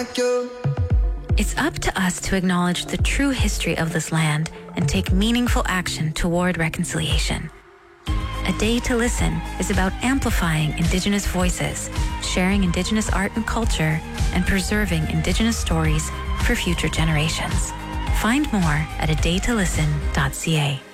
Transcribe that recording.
like you. It's up to us to acknowledge the true history of this land and take meaningful action toward reconciliation. A Day to Listen is about amplifying Indigenous voices, sharing Indigenous art and culture, and preserving Indigenous stories for future generations. Find more at adaytolisten.ca.